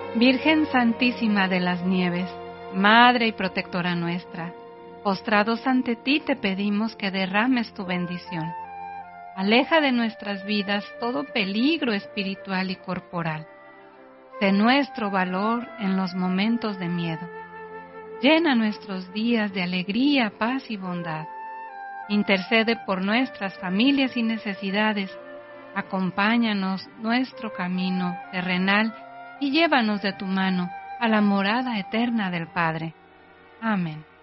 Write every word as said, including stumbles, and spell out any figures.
Virgen Santísima de las Nieves, Madre y Protectora nuestra, postrados ante ti te pedimos que derrames tu bendición. Aleja de nuestras vidas todo peligro espiritual y corporal. Sé nuestro valor en los momentos de miedo. Llena nuestros días de alegría, paz y bondad. Intercede por nuestras familias y necesidades. Acompáñanos nuestro camino terrenal y llévanos de tu mano a la morada eterna del Padre. Amén.